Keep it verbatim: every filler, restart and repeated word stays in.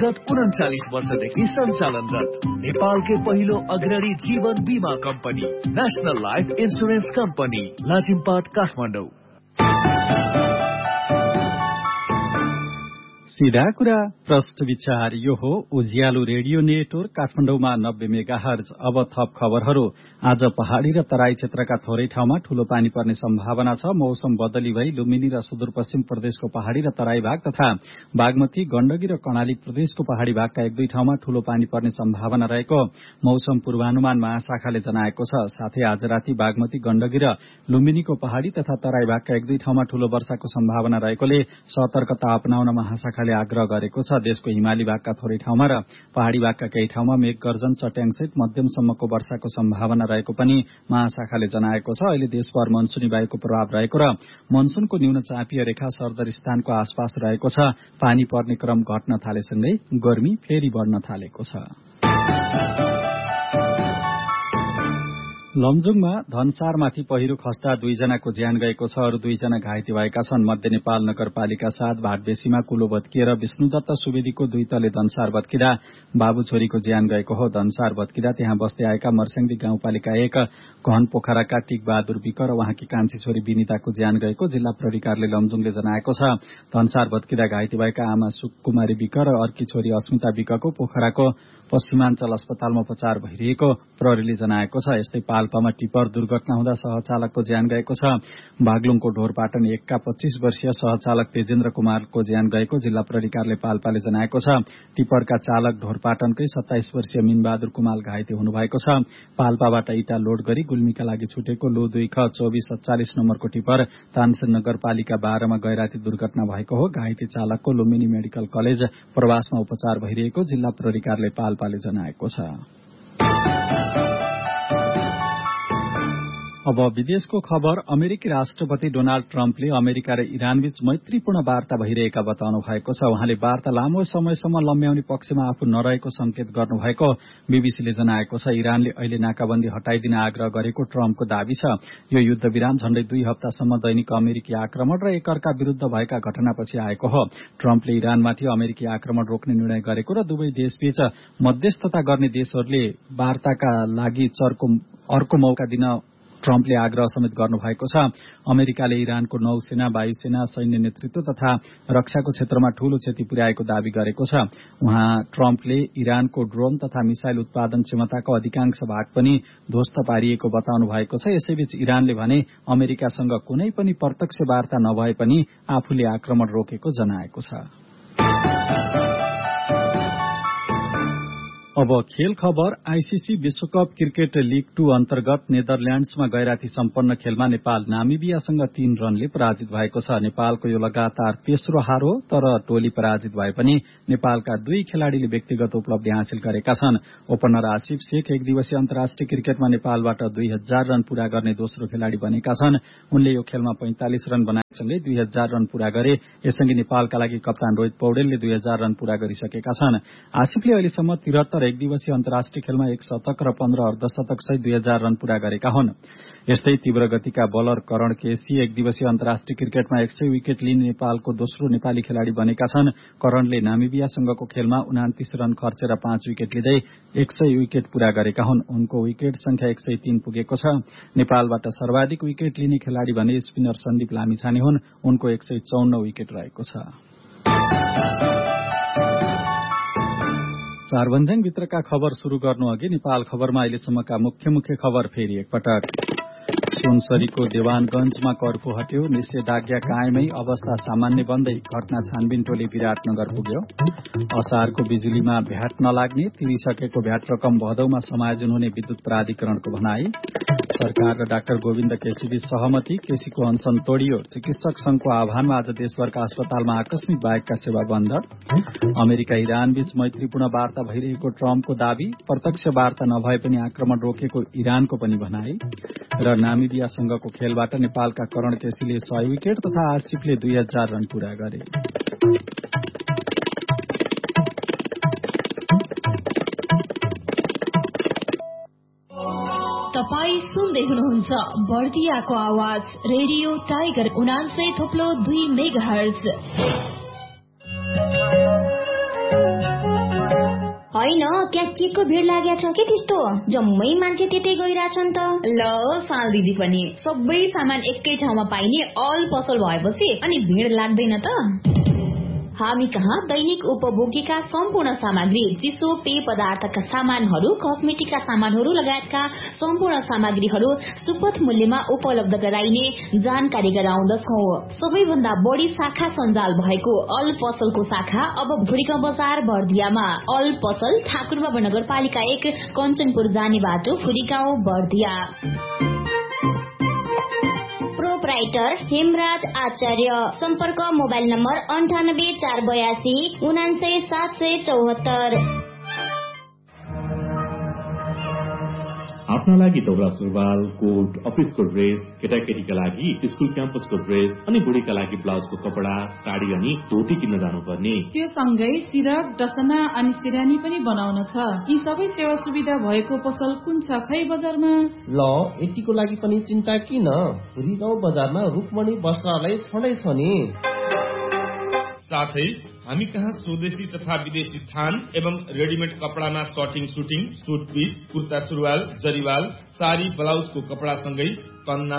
विगत उन्चालिस वर्षदेखि सञ्चालनरत नेपालकै पहिलो अग्रणी जीवन बीमा company national life insurance company Lazimpat Kathmandu. सीधा कुरा प्रश्न विचार यो हो उज्यालो रेडियो नेटवर्क काठमाडौँमा नब्बे मेगाहर्ज। अब थप खबरहरू। आज पहाड़ी र तराई क्षेत्रका थोरै ठाउँमा ठूलो पानी पर्ने सम्भावना छ। मौसम बदली भई लुम्बिनी र सुदूरपश्चिम प्रदेशको पहाड़ी र तराई भाग तथा बागमती गण्डकी र कर्णाली प्रदेशको पहाड़ी भागका एक दुई ठाउँमा ठूलो पानी पर्ने सम्भावना रहेको मौसम पूर्वानुमान महाशाखाले जनाएको छ। साथै आज राति बागमती गण्डकी र लुम्बिनीको पहाड़ी तथा तराई भागका एक दुई ठाउँमा ठूलो वर्षाको सम्भावना रहेकोले सतर्कता अपनाउन महाशाखाले आग्रह गरेको छ। देशको हिमाली भागका थोरै ठाउँमा र पहाड़ी भागका केही ठाउँमा मेघ गर्जन चट्याङसहित मध्यमसम्मको वर्षाको सम्भावना रहेको पनि महाशाखाले जनाएको छ। अहिले देशभर मनसुनी वायुको प्रभाव रहेको र मनसुनको न्यून चापीय रेखा सरदर स्थानको आसपास रहेको छ। पानी पर्ने क्रम घट्न थालेसँगै गर्मी फेरि बढ्न थालेको छ। लमजुङमा धनसारमाथि पहिरो खस्दा दुईजनाको ज्यान गएको छ। अरू दुईजना घाइते भएका छन्। मध्य नेपाल नगरपालिका साथ भाटबेसीमा कुलो भत्किएर विष्णुदत्त सुवेदीको दुई तले धनसार भत्किँदा बाबु छोरीको ज्यान गएको हो। धनसार भत्किँदा त्यहाँ बस्दै आएका मर्स्याङदी गाउँपालिका एक घन पोखराका टिक बहादुर विक र उहाँकी कान्छी छोरी विनिताको ज्यान गएको जिल्ला प्रहरी कार्यालय लमजुङले जनाएको छ। धनसार भत्किँदा घाइते भएका आमा सुकुमारी विक र अर्की छोरी अस्मिता विकको पोखराको पश्चिमाञ्चल अस्पतालमा उपचार भइरहेको प्रहरीले जनाएको छ। यस्तै पाल्पामा टिपर दुर्घटना हुँदा सहचालकको ज्यान गएको छ। बागलुङको ढोरपाटन एकका पच्चीस वर्षीय सहचालक तेजेन्द्र कुमारको ज्यान गएको जिल्ला प्रहरी कार्यालय पाल्पाले जनाएको छ। टिपरका चालक ढोरपाटनकै सत्ताइस वर्षीय मिनबहादुर कुमाल घाइते हुनुभएको छ। पाल्पाबाट इटा लोड गरी गुल्मीका लागि छुटेको लो दुई ख चौबिस सत्तालिस नम्बरको टिपर तानसेन नगरपालिका बाह्रमा गैराती दुर्घटना भएको हो। घाइते चालकको लुम्बिनी मेडिकल कलेज प्रवासमा उपचार भइरहेको जिल्ला प्रहरी कार्यालय पाल्पाले जनाएको छ। अब विदेशको खबर। अमेरिकी राष्ट्रपति डोनाल्ड ट्रम्पले अमेरिका र इरानबीच मैत्रीपूर्ण वार्ता भइरहेका बताउनु भएको छ। उहाँले वार्ता लामो समयसम्म लम्ब्याउने पक्षमा आफू नरहेको संकेत गर्नुभएको बीबीसीले जनाएको छ। इरानले अहिले नाकाबन्दी हटाइदिन आग्रह गरेको ट्रम्पको दावी छ। यो युद्ध विराम झण्डै दुई हप्तासम्म दैनिक अमेरिकी आक्रमण र एकअर्का विरूद्ध भएका घटनापछि आएको हो। ट्रम्पले इरानमाथि अमेरिकी आक्रमण रोक्ने निर्णय गरेको र दुवै देशबीच मध्यस्थता गर्ने देशहरूले वार्ताका लागि चर्को अर्को मौका दिन ट्रम्पले आग्रह समेत गर्नुभएको छ। अमेरिकाले इरानको नौसेना, वायुसेना, सैन्य नेतृत्व तथा रक्षाको क्षेत्रमा ठूलो क्षति पुर्याएको दावी गरेको छ। उहाँ ट्रम्पले इरानको ड्रोन तथा मिसाइल उत्पादन क्षमताको अधिकांश भाग पनि ध्वस्त पारिएको बताउनु भएको छ। यसैबीच इरानले भने अमेरिकासँग कुनै पनि प्रत्यक्ष वार्ता नभए पनि आफूले आक्रमण रोकेको जनाएको छ। अब खेल खबर। आईसीसी विश्वकप क्रिकेट लीग टू अन्तर्गत नेदरल्याण्ड्समा गैराती सम्पन्न खेलमा नेपाल नामिबियासँग तीन रनले पराजित भएको छ। नेपालको यो लगातार तेस्रो हार हो, तर टोली पराजित भए पनि नेपालका दुई खेलाड़ीले व्यक्तिगत उपलब्धि हासिल गरेका छन्। ओपनर आसिफ शेख एक दिवसीय अन्तर्राष्ट्रिय क्रिकेटमा नेपालबाट दुई हजार रन पूरा गर्ने दोस्रो खेलाड़ी बनेका छन्। उनले यो खेलमा पैंतालिस रन बनाएसँगै दुई हजार रन पूरा गरे। यससँगै नेपालका लागि कप्तान रोहित पौडेलले दुई हजार रन पूरा गरिसकेका छन्। आसिफले अहिलेसम्म तिहत्तर एक दिवसीय अन्तर्राष्ट्रिय खेलमा एक शतक र पन्ध्र अर्धशतक सहित दुई हजार रन पूरा गरेका हुन्। यस्तै तीव्र गतिका बलर करण केसी एक दिवसीय अन्तर्राष्ट्रिय क्रिकेटमा एक सय विकेट लिने नेपालको दोस्रो नेपाली खेलाड़ी बनेका छन्। करणले नामिबियासँगको खेलमा उनातिस रन खर्चेर पाँच विकेट लिँदै एक सय विकेट पूरा गरेका हुन्। उनको विकेट संख्या एक सय तीन पुगेको छ। नेपालबाट सर्वाधिक विकेट लिने खेलाड़ी भने स्पिनर सन्दीप लामिछाने हुन्। उनको एक सय चौन्न विकेट रहेको छ। चारभन्ज्याङ भित्रका खबर शुरू गर्नु अघि नेपाल खबरमा अहिलेसम्मका मुख्य मुख्य खबर फेरि एकपटक। सुनसरीको देवानगंजमा कर्फ्यू हट्यो, निषेधाज्ञा कायमै, अवस्था सामान्य बन्दै घटना छानबिन टोली विराटनगर पुग्यो। असारको बिजुलीमा भ्याट नलाग्ने, तिरिसकेको भ्याट रकम भदौमा समायोजन हुने विद्युत प्राधिकरणको भनाई। सरकार र डाक्टर गोविन्द केसीबीच सहमति, केसीको अनसन तोडियो। चिकित्सक संघको आह्वानमा आज देशभरका अस्पतालमा आकस्मिक बाहेकका सेवा बन्द। अमेरिका इरानबीच मैत्रीपूर्ण वार्ता भइरहेको ट्रम्पको दावी, प्रत्यक्ष वार्ता नभए पनि आक्रमण रोकेको इरानको पनि भनाई। र नामिबियासँगको खेलबाट नेपालका करण केसीले सय विकेट तथा आसिफले दुई हजार रन पूरा गरे। तपाई सुन्दै हुनुहुन्छ बर्दियाको आवाज रेडियो टाइगर उनान्सय थोप्लो दुई मेगाहर्ज। होइन त्यहाँ के को भिड लागेको छ के त्यस्तो जम्मै मान्छे त्यतै गइराछन् त। ल साल दिदी पनि सबै सामान एकै ठाउँमा पाइने अल पसल भएपछि अनि भिड लाग्दैन त। हामी कहाँ दैनिक उपभोगीका सम्पूर्ण सामग्री, चिसो पेय पदार्थका सामानहरू, कस्मेटिकका सामानहरू लगायतका सम्पूर्ण सामग्रीहरू सुपथ मूल्यमा उपलब्ध गराइने जानकारी गराउँदछौ। सबैभन्दा बढी शाखा सञ्जाल भएको अल पसलको शाखा अब भुडिका बजार बर्दियामा। अल पसल ठाकुरबाबा नगरपालिका एक कञ्चनपुर जाने बाटो फुडिगाउँ बर्दिया। प्रोप्राइटर हेमराज आचार्य। सम्पर्क मोबाइल नम्बर अन्ठानब्बे चार बयासी उनान्सय सात सय चौहत्तर। आफ्ना लागि दौरा सुरुवाल, कोट, अफिसको ड्रेस, केटाकेटीका लागि स्कुल क्याम्पसको ड्रेस अनि बुढीका लागि ब्लाउजको कपडा, साडी अनि धोती किन्न जानुपर्ने। त्यो सँगै सिरक, डसना अनि सिरानी पनि बनाउन छ। यी सबै सेवा सुविधा भएको पसल कुन छ खै बजारमा? ल यतिको लागि पनि चिन्ता किन, भुरीगाउँ बजारमा रुकमणी वस्त्रालय छँदै छ नि। साथै हामी कहाँ स्वदेशी तथा विदेशी थान एवं readymade कपडामा shirting, shooting, suit piece, kurta सुरुवाल, जरीवाल, साडी, ब्लाउजको कपडा सँगै कन्ना,